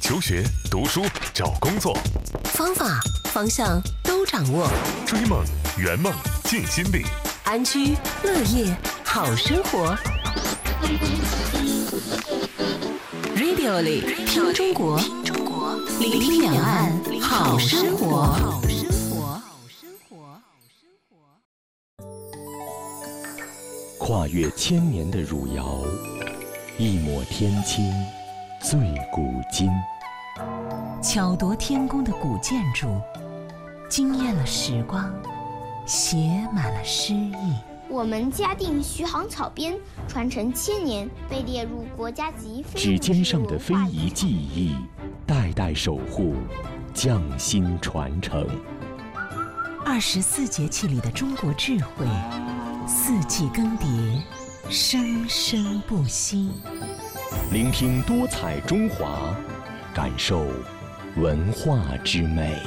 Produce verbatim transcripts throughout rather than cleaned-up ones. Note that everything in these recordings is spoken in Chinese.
求学、读书、找工作， 方法、方向都掌握。 追梦、圆梦、尽心力， 安居乐业，好生活。Radio 里听中国，聆听两岸好生活。 跨越千年的汝窑，一抹天青，醉古今。 巧夺天工的古建筑，惊艳了时光，写满了诗意。 我们嘉定徐杭草编传承千年，被列入国家级非指尖上的非遗技艺，代代守护，匠心传承。 二十四节气里的中国智慧，四季更迭，生生不息。 聆听多彩中华，感受文化之美。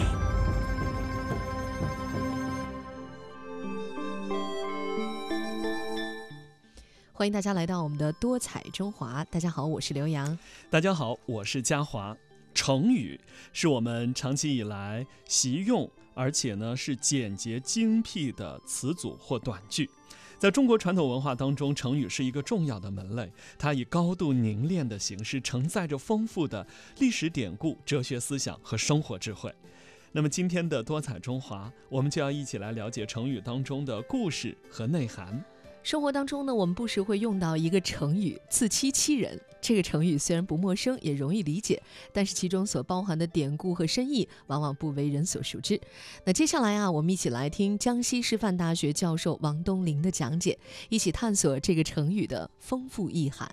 欢迎大家来到我们的多彩中华。大家好，我是刘洋。 大家好，我是嘉华。成语是我们长期以来习用，而且呢是简洁精辟的词组或短句。在中国传统文化当中，成语是一个重要的门类，它以高度凝练的形式，承载着丰富的历史典故、哲学思想和生活智慧。那么今天的多彩中华，我们就要一起来了解成语当中的故事和内涵。 生活当中呢，我们不时会用到一个成语“自欺欺人”。这个成语虽然不陌生，也容易理解，但是其中所包含的典故和深意，往往不为人所熟知。那接下来啊，我们一起来听江西师范大学教授王东林的讲解，一起探索这个成语的丰富意涵。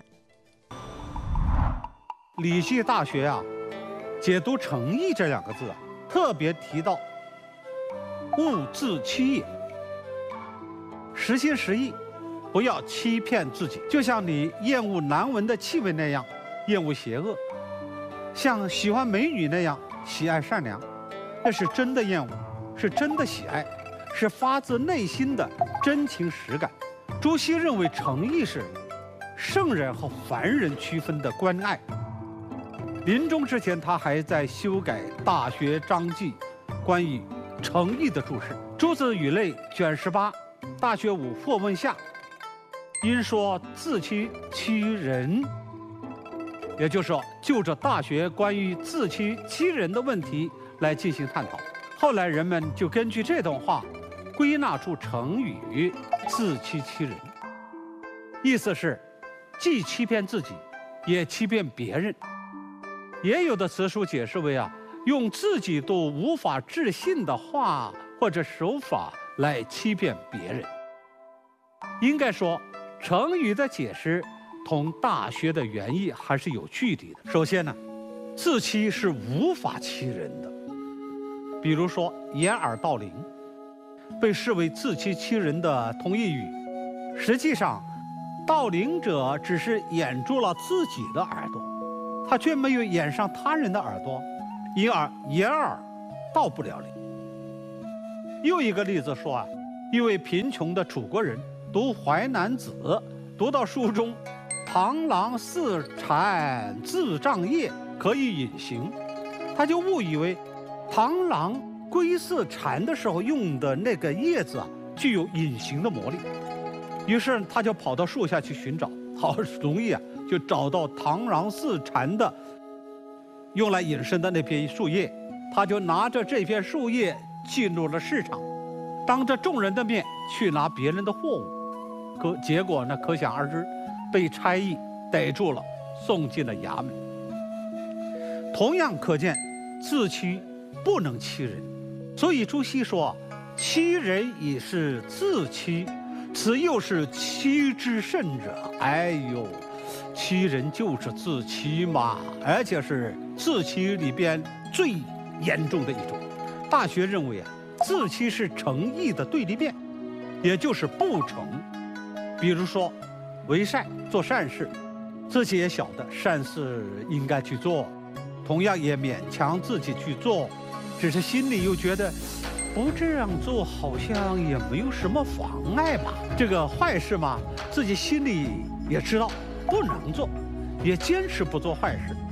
礼记大学啊，解读诚意这两个字啊，特别提到勿自欺也，实心实意。不要欺骗自己，就像你厌恶难闻的气味那样厌恶邪恶，像喜欢美女那样喜爱善良，那是真的厌恶，是真的喜爱，是发自内心的真情实感。朱熹认为诚意是圣人和凡人区分的关爱。临终之前，他还在修改《大学章记》关于诚意的注释。朱子语类卷十八，大学五或问下。因说自欺欺人，也就是说，就着大学关于自欺欺人的问题来进行探讨。后来人们就根据这段话，归纳出成语“自欺欺人”，意思是既欺骗自己，也欺骗别人。也有的词书解释为啊，用自己都无法置信的话或者手法来欺骗别人。应该说，成语的解释同大学的原意还是有距离的。首先呢，自欺是无法欺人的，比如说掩耳盗铃，被视为自欺欺人的同义语。实际上，盗铃者只是掩住了自己的耳朵，他却没有掩上他人的耳朵，因而掩耳盗不了铃。又一个例子说啊，一位贫穷的楚国人读《淮南子》，读到书中螳螂似蝉自障叶，可以隐形，他就误以为螳螂归似蝉的时候用的那个叶子啊，具有隐形的魔力。于是他就跑到树下去寻找，好容易啊，就找到螳螂似蝉的用来隐身的那片树叶。他就拿着这片树叶进入了市场，当着众人的面去拿别人的货物。可结果呢，可想而知，被差役逮住了，送进了衙门。同样可见，自欺不能欺人，所以朱熹说：“欺人已是自欺，此又是欺之甚者。”哎呦，欺人就是自欺嘛，而且是自欺里边最严重的一种。大学认为啊，自欺是诚意的对立面，也就是不诚。比如说，为善做善事，自己也晓得善事应该去做，同样也勉强自己去做，只是心里又觉得不这样做好像也没有什么妨碍吧。这个坏事嘛，自己心里也知道不能做，也坚持不做坏事，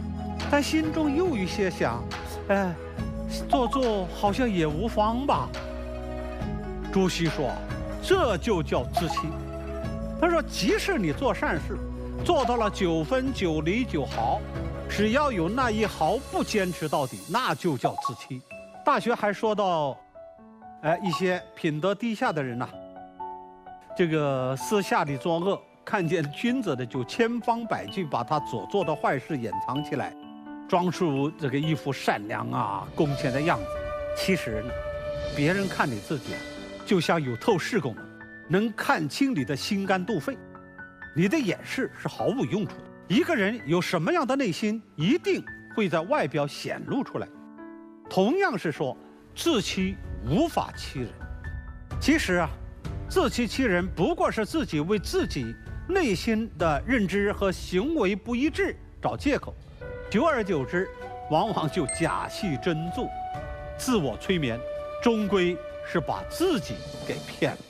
但心中又有些想，哎，做做好像也无妨吧。朱熹说，这就叫自欺。他说，即使你做善事，做到了九分九厘九毫，只要有那一毫不坚持到底，那就叫自欺。大学还说到，哎，一些品德低下的人呐、啊，这个私下里作恶，看见君子的就千方百计把他所做的坏事掩藏起来，装出这个一副善良啊、恭谦的样子。其实呢，别人看你自己啊，就像有透视功能，能看清你的心肝肚肺。你的掩饰是毫无用处的。一个人有什么样的内心，一定会在外表显露出来。同样是说，自欺无法欺人。其实啊，自欺欺人不过是自己为自己内心的认知和行为不一致找借口，久而久之，往往就假戏真做，自我催眠，终归是把自己给骗了。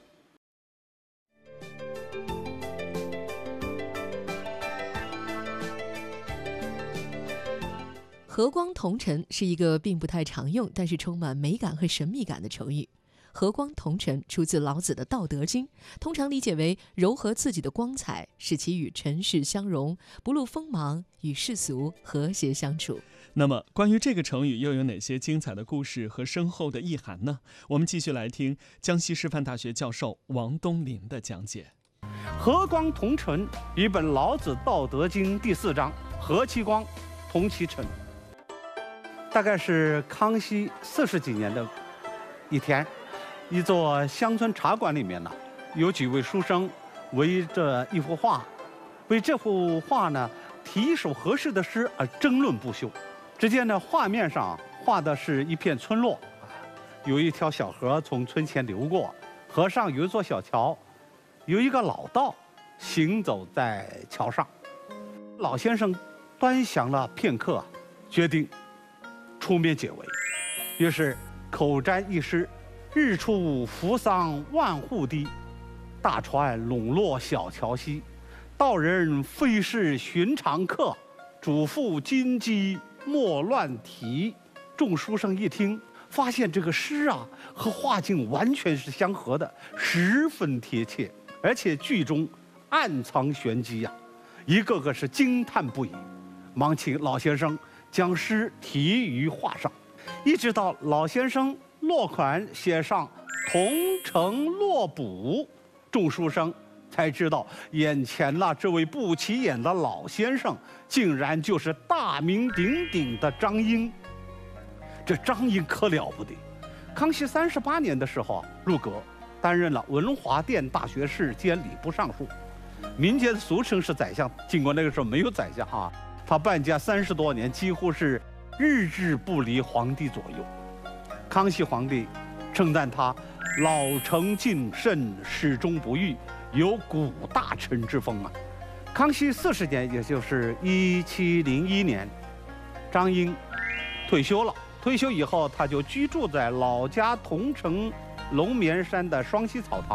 和光同尘是一个并不太常用，但是充满美感和神秘感的成语。和光同尘出自老子的《道德经》，通常理解为糅合自己的光彩，使其与尘世相融，不露锋芒，与世俗和谐相处。 那么，关于这个成语又有哪些精彩的故事和深厚的意涵呢？我们继续来听江西师范大学教授王东林的讲解。 和光同尘与本老子《道德经》第四章“和其光，同其尘”。大概是康熙四十几年的一天，一座乡村茶馆里面呢，有几位书生围着一幅画，为这幅画呢题一首合适的诗而争论不休。只见呢，画面上画的是一片村落，有一条小河从村前流过，河上有一座小桥，有一个老道行走在桥上。老先生端详了片刻，决定出面解围，于是口占一诗：日出扶桑万户堤，大船笼络小桥西。道人非是寻常客，嘱咐金鸡莫乱啼。众书生一听，发现这个诗啊和画境完全是相合的，十分贴切，而且句中暗藏玄机呀、啊，一个个是惊叹不已，忙请老先生将诗题于画上，一直到老先生落款写上“同城落补”，众书生才知道眼前那这位不起眼的老先生，竟然就是大名鼎鼎的张英。这张英可了不得，康熙三十八年的时候啊，入阁，担任了文华殿大学士兼礼部尚书，民间俗称是宰相。尽管那个时候没有宰相啊，他办家三十多年，几乎是日日不离皇帝左右。康熙皇帝称赞他老成谨慎，始终不渝，有古大臣之风啊。康熙四十年，也就是一七零一年，张英退休了。退休以后，他就居住在老家桐城龙眠山的双溪草堂。